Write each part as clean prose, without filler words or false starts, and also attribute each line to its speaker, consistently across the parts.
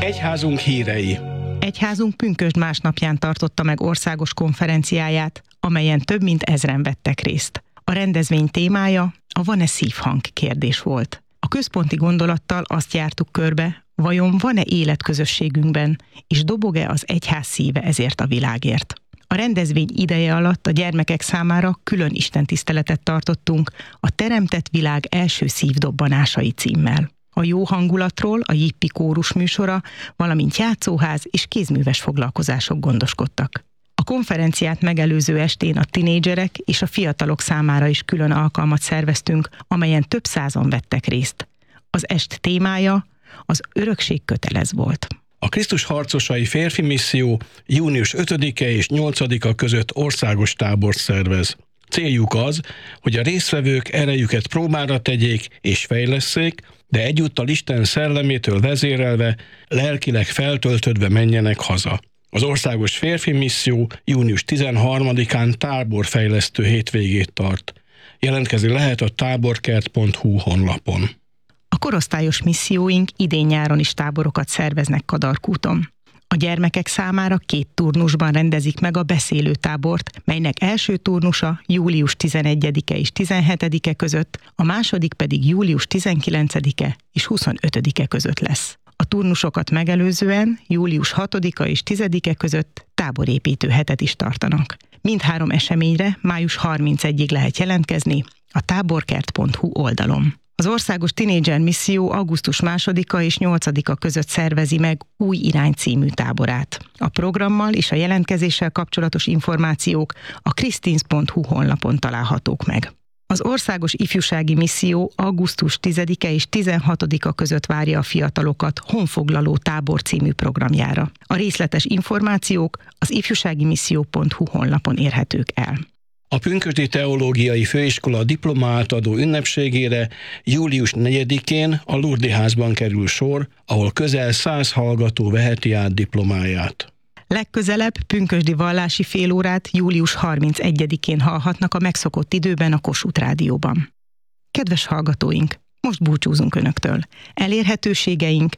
Speaker 1: Egyházunk hírei.
Speaker 2: Egyházunk pünkösd másnapján tartotta meg országos konferenciáját, amelyen több mint 1000-en vettek részt. A rendezvény témája a van-e szívhang kérdés volt. A központi gondolattal azt jártuk körbe, vajon van-e életközösségünkben, és dobog-e az egyház szíve ezért a világért. A rendezvény ideje alatt a gyermekek számára külön istentiszteletet tartottunk a Teremtett világ első szívdobbanásai címmel. A jó hangulatról a Jippi kórus műsora, valamint játszóház és kézműves foglalkozások gondoskodtak. A konferenciát megelőző estén a tinédzserek és a fiatalok számára is külön alkalmat szerveztünk, amelyen több százan vettek részt. Az est témája az örökség kötelez volt.
Speaker 1: A Krisztus harcosai férfi misszió június 5-e és 8-a között országos tábort szervez. Céljuk az, hogy a résztvevők erejüket próbára tegyék és fejlesszék, de egyúttal Isten szellemétől vezérelve, lelkileg feltöltődve menjenek haza. Az országos férfi misszió június 13-án táborfejlesztő hétvégét tart. Jelentkezni lehet a táborkert.hu honlapon.
Speaker 2: A korosztályos misszióink idén-nyáron is táborokat szerveznek Kadarkúton. A gyermekek számára 2 turnusban rendezik meg a beszélőtábort, melynek első turnusa július 11-e és 17-e között, a második pedig július 19-e és 25-e között lesz. A turnusokat megelőzően július 6-a és 10-e között táborépítő hetet is tartanak. Mindhárom eseményre május 31-ig lehet jelentkezni a táborkert.hu oldalon. Az Országos Tinédzser Misszió augusztus 2-a és 8-a között szervezi meg Új irány című táborát. A programmal és a jelentkezéssel kapcsolatos információk a christins.hu honlapon találhatók meg. Az Országos Ifjúsági Misszió augusztus 10-e és 16-a között várja a fiatalokat Honfoglaló tábor című programjára. A részletes információk az ifjúságimisszió.hu honlapon érhetők el.
Speaker 1: A Pünkösdi Teológiai Főiskola diplomát adó ünnepségére július 4-én a Lurdi házban kerül sor, ahol közel 100 hallgató veheti át diplomáját.
Speaker 2: Legközelebb pünkösdi vallási félórát július 31-én hallhatnak a megszokott időben a Kossuth Rádióban. Kedves hallgatóink, most búcsúzunk Önöktől. Elérhetőségeink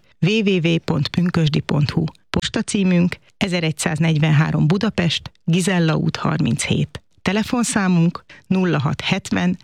Speaker 2: www.pünkösdi.hu, postacímünk 1143 Budapest, Gizella út 37. Telefonszámunk 0670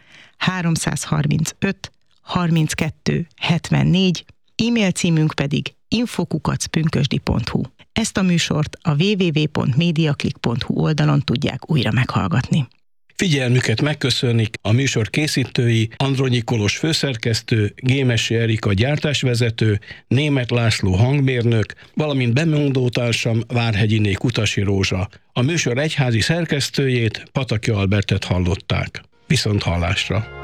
Speaker 2: 335 32 74, e-mail címünk pedig info@pünkösdi.hu. Ezt a műsort a www.mediaclick.hu oldalon tudják újra meghallgatni.
Speaker 1: Figyelmüket megköszönik a műsor készítői, Andronyi Kolos főszerkesztő, Gémesi Erika gyártásvezető, Németh László hangmérnök, valamint bemondótársam Várhegyiné Kutasi Rózsa. A műsor egyházi szerkesztőjét, Pataki Albertet hallották. Viszonthallásra!